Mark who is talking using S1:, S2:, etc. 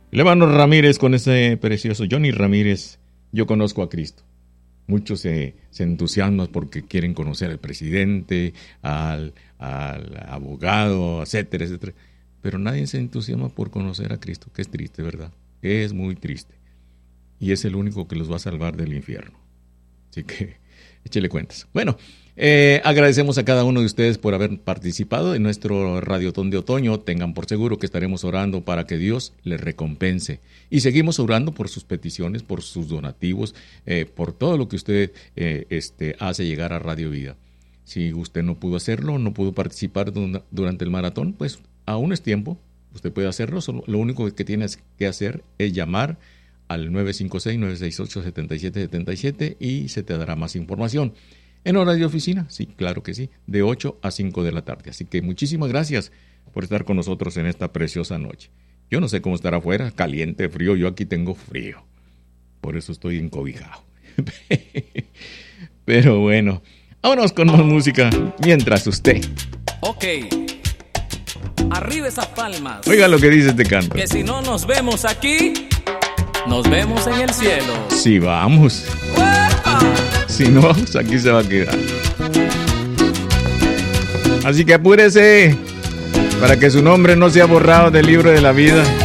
S1: El hermano Ramírez con ese precioso Johnny Ramírez, yo conozco a Cristo. Muchos se entusiasman porque quieren conocer al presidente, al abogado, etcétera, etcétera. Pero nadie se entusiasma por conocer a Cristo, que es triste, ¿verdad? Es muy triste. Y es el único que los va a salvar del infierno. Así que échele cuentas. Bueno, agradecemos a cada uno de ustedes por haber participado en nuestro Radiotón de Otoño. Tengan por seguro que estaremos orando para que Dios les recompense. Y seguimos orando por sus peticiones, por sus donativos, por todo lo que usted hace llegar a Radio Vida. Si usted no pudo hacerlo, no pudo participar durante el maratón, pues aún es tiempo. Usted puede hacerlo. Lo único que tienes que hacer es llamar al 956-968-7777 y se te dará más información. En horario de oficina, sí, claro que sí, de 8 a 5 de la tarde. Así que muchísimas gracias por estar con nosotros en esta preciosa noche. Yo no sé cómo estará afuera, caliente, frío, yo aquí tengo frío. Por eso estoy encobijado. Pero bueno, vámonos con más música mientras usted.
S2: Ok, arriba esas palmas.
S1: Oiga lo que dice este canto.
S2: Que si no nos vemos aquí, nos vemos en el cielo.
S1: Sí, vamos.
S2: ¡Uepa!
S1: Si no vamos, aquí se va a quedar. Así que apúrese para que su nombre no sea borrado del libro de la vida.